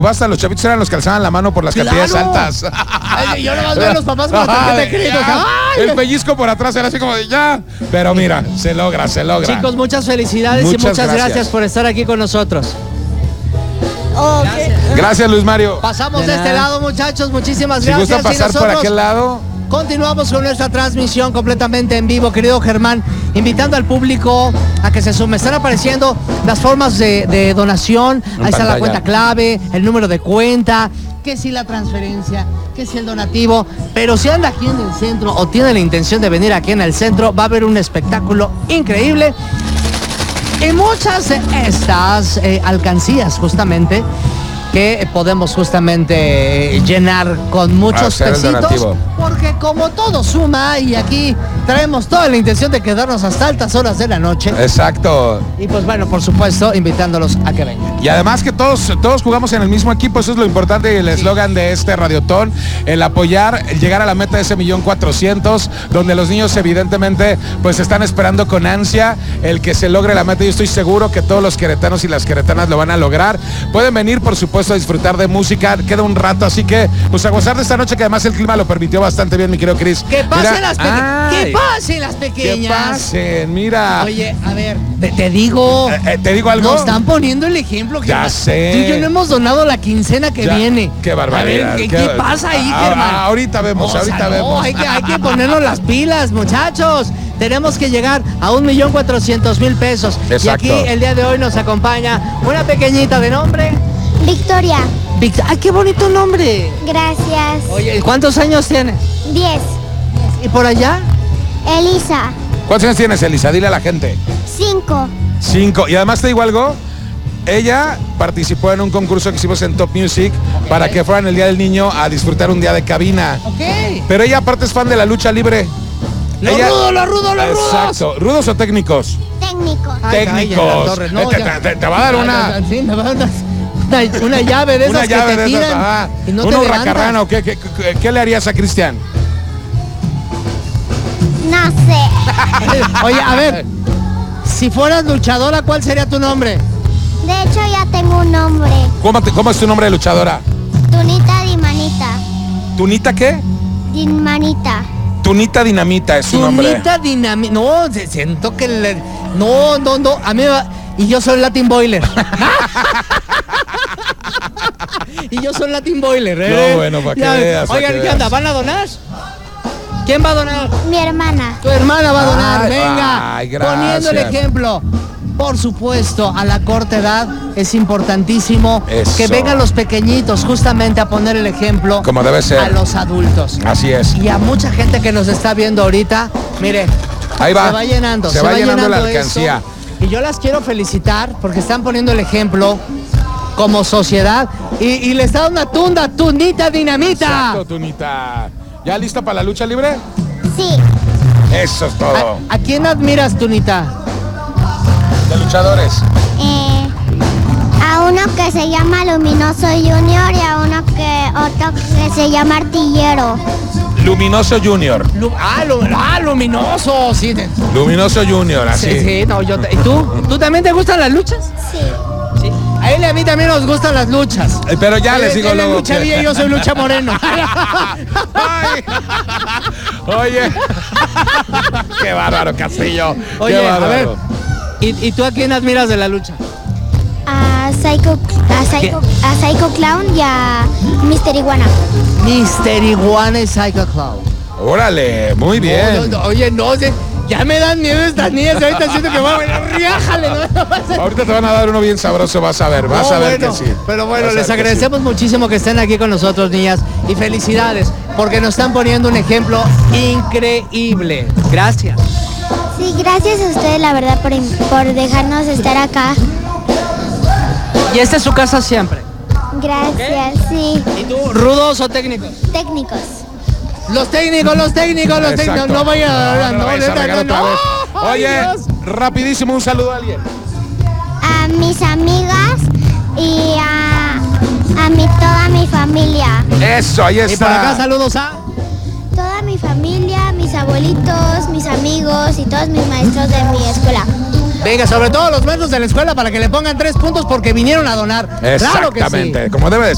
Basta, los chavitos eran los que alzaban la mano por las cantidades altas. Ay, yo nomás veo a los papás con la tarjeta de crédito. El pellizco por atrás era así como de ya. Pero mira, se logra. Chicos, muchas felicidades y muchas gracias por estar aquí con nosotros. Gracias, Luis Mario. Pasamos de este lado, muchachos. Muchísimas gracias. Si gustan pasar por aquel lado. Continuamos con nuestra transmisión completamente en vivo, querido Germán, invitando al público a que se sume. Están apareciendo las formas de donación, ahí está la cuenta clave, el número de cuenta, que si la transferencia, que si el donativo, pero si anda aquí en el centro o tiene la intención de venir aquí en el centro, va a haber un espectáculo increíble. Y muchas de estas alcancías justamente que podemos justamente llenar con muchos pesitos, porque como todo suma y aquí traemos toda la intención de quedarnos hasta altas horas de la noche. Exacto. Y pues bueno, por supuesto, invitándolos a que vengan. Y además que todos jugamos en el mismo equipo, eso es lo importante y el eslogan de este Radiotón, el apoyar, el llegar a la meta de ese 1,400,000, donde los niños evidentemente pues están esperando con ansia el que se logre la meta. Yo estoy seguro que todos los queretanos y las queretanas lo van a lograr. Pueden venir, por supuesto, a disfrutar de música, queda un rato, así que pues a gozar de esta noche, que además el clima lo permitió bastante bien, mi querido Cris. Que pasen las pequeñas. Que pasen las pequeñas. Que pasen, mira. Oye, a ver, te digo. ¿Te digo algo? Nos están poniendo el ejemplo. Ya sé. Tú y yo no hemos donado la quincena que viene. Qué barbaridad. A ver, ¿qué pasa ahí, Germán? Ahorita vemos, vemos. Hay que ponernos las pilas, muchachos. Tenemos que llegar a 1,400,000 pesos. Exacto. Y aquí el día de hoy nos acompaña una pequeñita de nombre. Victoria. ¡Ay, qué bonito nombre! Gracias. Oye, ¿cuántos años tienes? 10. ¿Y por allá? Elisa. ¿Cuántos años tienes, Elisa? Dile a la gente. 5. 5. Y además te digo algo, ella participó en un concurso que hicimos en Top Music para que fueran el Día del Niño a disfrutar un día de cabina. Ok. Pero ella aparte es fan de la lucha libre. Los rudos. Exacto. ¿Rudos o técnicos? Técnicos. Técnicos. Te va a dar una... Sí, me va a dar una llave de esas que te tiran y no te levantas. Racarrano. ¿Qué le harías a Cristian? No sé. Oye, a ver, si fueras luchadora, ¿cuál sería tu nombre? De hecho, ya tengo un nombre. ¿Cómo es tu nombre de luchadora? Tunita Dimanita. ¿Tunita qué? Dimanita. Tunita Dinamita es su nombre. Tunita Dinamita. No, siento que... No. A mí y yo soy Latin Boiler. Y yo soy Latin Boiler, No, bueno, para que veas. Oigan, ¿qué anda? ¿Van a donar? ¿Quién va a donar? Mi hermana. Tu hermana va a donar, venga. Ay, gracias. Poniendo el ejemplo. Por supuesto, a la corta edad es importantísimo que vengan los pequeñitos justamente a poner el ejemplo. Como debe ser. A los adultos. Así es. Y a mucha gente que nos está viendo ahorita, mire, ahí va. Se va llenando. Se va llenando la alcancía. Esto, y yo las quiero felicitar porque están poniendo el ejemplo como sociedad y les da una tunita dinamita. Exacto, Tunita. ¿Ya lista para la lucha libre? Sí. Eso es todo. ¿A quién admiras, Tunita? De luchadores. A uno que se llama Luminoso Junior y a otro que se llama Artillero. Luminoso Junior. Luminoso, sí. Luminoso Junior, así. Sí, no, ¿y tú? ¿Tú también te gustan las luchas? Sí. Sí. A él y a mí también nos gustan las luchas. Pero ya les digo luego. Lucha Vía y yo soy Lucha Moreno. Ay. Oye. Qué bárbaro, Castillo. Oye, qué bárbaro. A ver. ¿Y tú a quién admiras de la lucha? A Psycho Clown y a Mr. Iguana. Mr. Iguana y Psycho Clown. Órale, muy bien. Oye, ya me dan miedo estas niñas. Ahorita siento que va a venir, riájale. Ahorita te van a dar uno bien sabroso, vas a ver que sí. Pero bueno, les agradecemos muchísimo que estén aquí con nosotros, niñas. Y felicidades, porque nos están poniendo un ejemplo increíble. Gracias. Sí, gracias a ustedes, la verdad, por dejarnos estar acá. ¿Y esta es su casa siempre? Gracias, sí. ¿Y tú, rudos o técnicos? Técnicos. Los técnicos. No vayan no. Oye, rapidísimo, un saludo a alguien. A mis amigas y a toda mi familia. Eso, ahí está. Y por acá saludos a... Toda mi familia, mis abuelitos, mis amigos y todos mis maestros de mi escuela. Venga, sobre todo los maestros de la escuela para que le pongan 3 puntos porque vinieron a donar. Claro que sí. Exactamente, como debe de ser.